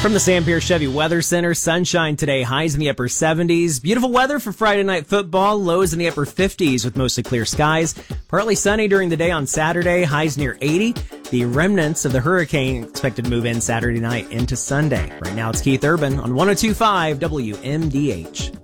From the Sam Pierce Chevy Weather Center, sunshine today, highs in the upper 70s. Beautiful weather for Friday night football, lows in the upper 50s with mostly clear skies. Partly sunny during the day on Saturday, highs near 80. The remnants of the hurricane expected to move in Saturday night into Sunday. Right now it's Keith Urban on 102.5 WMDH.